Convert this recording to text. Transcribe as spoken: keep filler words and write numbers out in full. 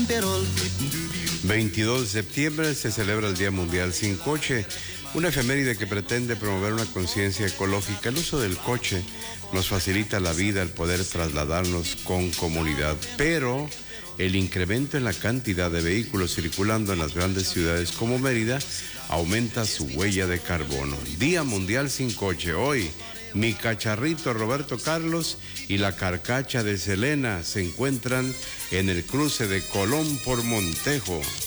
camperol. veintidós de septiembre se celebra el Día Mundial Sin Coche, una efeméride que pretende promover una conciencia ecológica. El uso del coche nos facilita la vida al poder trasladarnos con comodidad, pero el incremento en la cantidad de vehículos circulando en las grandes ciudades como Mérida aumenta su huella de carbono. Día Mundial Sin Coche. Hoy, mi cacharrito Roberto Carlos y la carcacha de Selena se encuentran en el cruce de Colón por Montejo.